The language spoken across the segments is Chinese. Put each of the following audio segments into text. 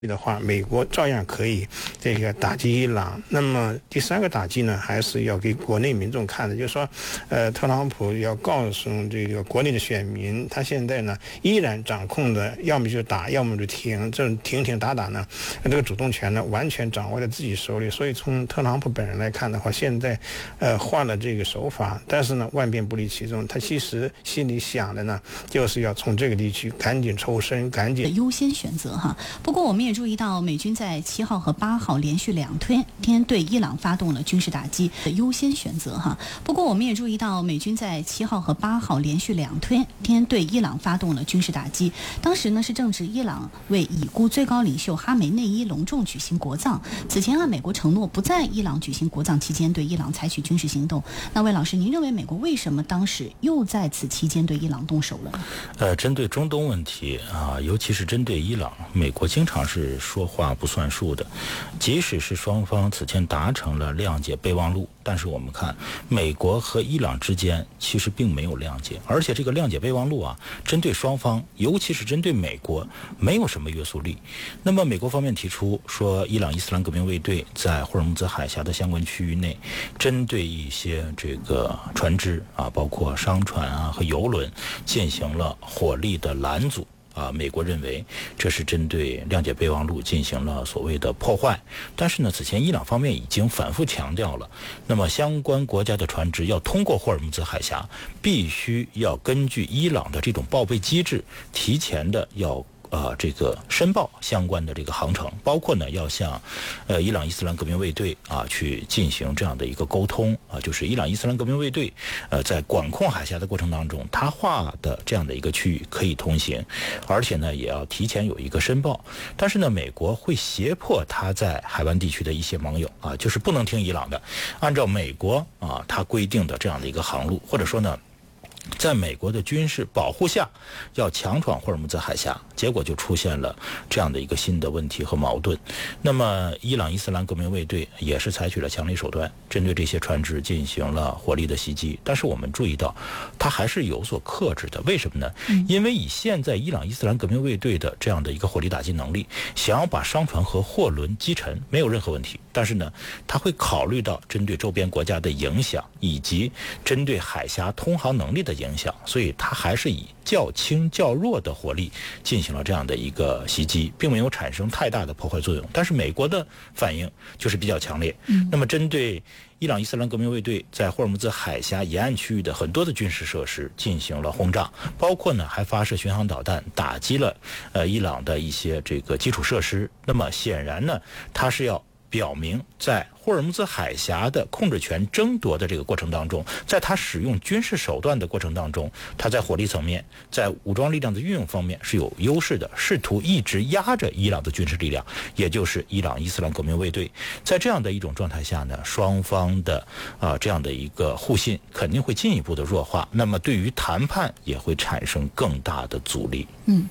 的话，美国照样可以这个打击伊朗。那么第三个打击呢，还是要给国内民众看的，就是说，特朗普要告诉这个国内的选民，他现在呢依然掌控的，要么就打，要么就停，这种停打呢，这个主动权呢完全掌握在自己手里。所以从特朗普本人来看的话，现在换了这个手法，但是呢万变不离其宗，他其实心里想的呢，就是要从这个地区赶紧抽身，赶紧优先选择哈。不过我们也注意到，美军在7号和8号连续2天对伊朗发动了军事打击的优先选择哈。不过我们也注意到，美军在7号和8号连续2天对伊朗发动了军事打击。当时呢是正值伊朗为已故最高领袖哈梅内伊隆重举行国葬。此前美国承诺不在伊朗举行国葬期间对伊朗采取军事行动。那魏老师，您认为美国为什么当时又在此期间对伊朗动手了呢？ 针对中东问题啊，尤其是针对伊朗，美国经常是说话不算数的。即使是双方此前达成了谅解备忘录，但是我们看美国和伊朗之间其实并没有谅解，而且这个谅解备忘录啊，针对双方，尤其是针对美国，没有什么约束力。那么美国方面提出说，伊朗伊斯兰革命卫队在霍尔木兹海峡的相关区域内，针对一些这个船只啊，包括商船啊和油轮，进行了火力的拦阻。美国认为这是针对谅解备忘录进行了所谓的破坏，但是呢，此前伊朗方面已经反复强调了，那么相关国家的船只要通过霍尔木兹海峡，必须要根据伊朗的这种报备机制，提前的要这个申报相关的这个航程，包括呢要向伊朗伊斯兰革命卫队去进行这样的一个沟通就是伊朗伊斯兰革命卫队在管控海峡的过程当中，他划的这样的一个区域可以通行，而且呢也要提前有一个申报。但是呢，美国会胁迫他在海湾地区的一些盟友就是不能听伊朗的，按照美国他规定的这样的一个航路，或者说呢，在美国的军事保护下要强闯霍尔木兹海峡，结果就出现了这样的一个新的问题和矛盾。那么伊朗伊斯兰革命卫队也是采取了强力手段，针对这些船只进行了火力的袭击，但是我们注意到它还是有所克制的。为什么呢？因为以现在伊朗伊斯兰革命卫队的这样的一个火力打击能力，想要把商船和货轮击沉没有任何问题，但是呢，它会考虑到针对周边国家的影响，以及针对海峡通航能力的影响，所以它还是以较轻较弱的火力进行了这样的一个袭击，并没有产生太大的破坏作用。但是美国的反应就是比较强烈。那么针对伊朗伊斯兰革命卫队在霍尔木兹海峡沿岸区域的很多的军事设施进行了轰炸，包括呢还发射巡航导弹打击了伊朗的一些这个基础设施。那么显然呢，它是要表明在霍尔木兹海峡的控制权争夺的这个过程当中，在他使用军事手段的过程当中，他在火力层面，在武装力量的运用方面是有优势的，试图一直压着伊朗的军事力量，也就是伊朗伊斯兰革命卫队。在这样的一种状态下呢，双方的这样的一个互信肯定会进一步的弱化，那么对于谈判也会产生更大的阻力。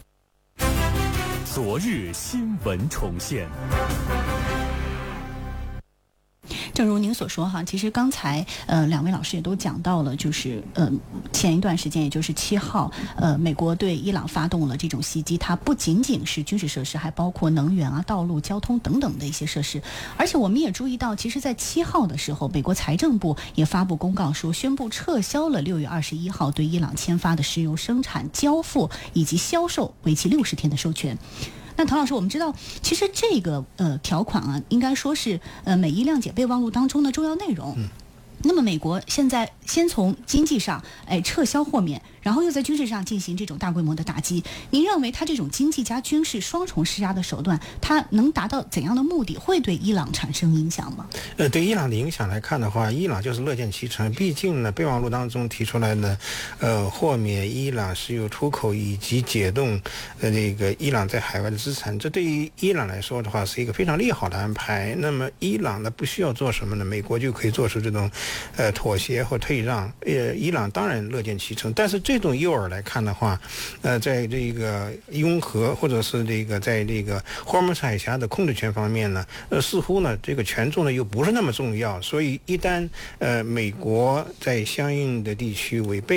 昨日新闻重现。 正如您所说哈，其实刚才两位老师也都讲到了，就是前一段时间，也就是7号，美国对伊朗发动了这种袭击，它不仅仅是军事设施，还包括能源道路、交通等等的一些设施。而且我们也注意到，其实在7号的时候，美国财政部也发布公告说，宣布撤销了6月21号对伊朗签发的石油生产、交付以及销售为期60天的授权。那唐老师，我们知道，其实这个条款应该说是美伊谅解备忘录当中的重要内容。那么美国现在先从经济上撤销豁免，然后又在军事上进行这种大规模的打击。您认为它这种经济加军事双重施压的手段，它能达到怎样的目的？会对伊朗产生影响吗？ 对伊朗的影响来看的话，伊朗就是乐见其成。毕竟呢，备忘录当中提出来的豁免伊朗石油出口以及解冻这个伊朗在海外的资产，这对于伊朗来说的话是一个非常利好的安排。那么伊朗呢不需要做什么呢？美国就可以做出这种妥协或退让。伊朗当然乐见其成，但是这种诱饵来看的话，在这个拥核或者是这个在这个霍尔木兹海峡的控制权方面呢，似乎呢这个权重呢又不是那么重要，所以一旦美国在相应的地区违背